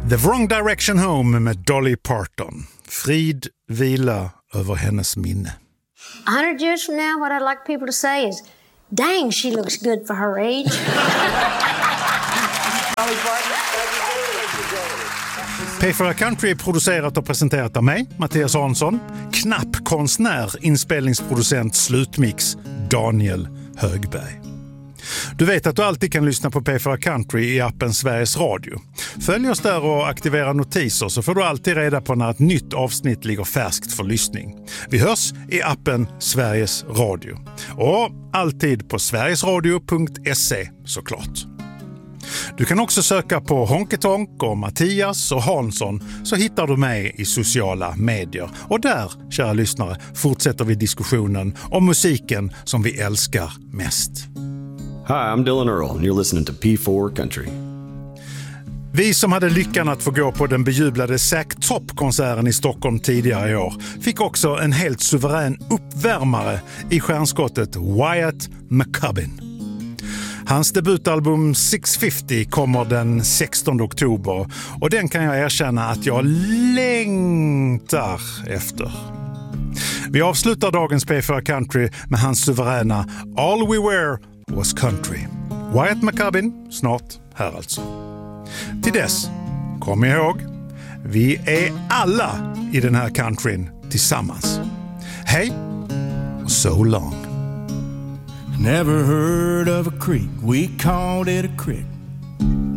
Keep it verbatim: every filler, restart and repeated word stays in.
The Wrong Direction Home med Dolly Parton. Frid vila över hennes minne. A hundred years from now, what I'd like people to say is, dang, she looks good for her age. P fyra Country är producerat och presenterat av mig, Mattias Hansson. Knappkonstnär, inspelningsproducent, slutmix, Daniel Högberg. Du vet att du alltid kan lyssna på P fyra Country i appen Sveriges Radio. Följ oss där och aktivera notiser så får du alltid reda på när ett nytt avsnitt ligger färskt för lyssning. Vi hörs i appen Sveriges Radio. Och alltid på sverigesradio punkt se såklart. Du kan också söka på Honketonk och Mattias och Hansson så hittar du mig i sociala medier. Och där, kära lyssnare, fortsätter vi diskussionen om musiken som vi älskar mest. Hi, I'm Dylan Earl and you're listening to P fyra Country. Vi som hade lyckan att få gå på den bejublade Zack Top-konserten i Stockholm tidigare i år fick också en helt suverän uppvärmare i stjärnskottet Wyatt McCubbin. Hans debutalbum sexhundrafemtio kommer den sextonde oktober och den kan jag erkänna att jag längtar efter. Vi avslutar dagens P fyra Country med hans suveräna All We Were Was Country. Wyatt McCubbin, snart här alltså. Till dess, kom ihåg, vi är alla i den här countryn tillsammans. Hej och so long. Never heard of a creek, we called it a crick.